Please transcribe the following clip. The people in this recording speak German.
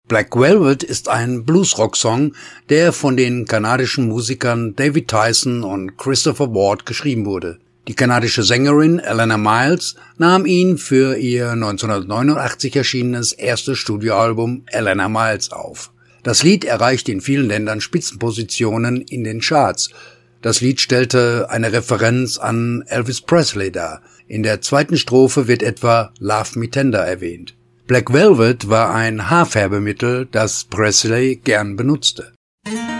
Black Velvet ist ein Bluesrock-Song, der von den kanadischen Musikern David Tyson und Christopher Ward geschrieben wurde. Die kanadische Sängerin Alannah Myles nahm ihn für ihr 1989 erschienenes erstes Studioalbum Alannah Myles auf. Das Lied erreichte in vielen Ländern Spitzenpositionen in den Charts. Das Lied stellte eine Referenz an Elvis Presley dar. In der zweiten Strophe wird etwa Love Me Tender erwähnt. Black Velvet war ein Haarfärbemittel, das Presley gern benutzte.